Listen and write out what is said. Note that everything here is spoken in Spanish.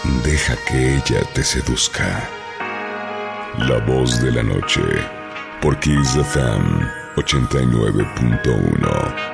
Deja que ella te seduzca. La voz de la noche, por Kiss FM 89.1.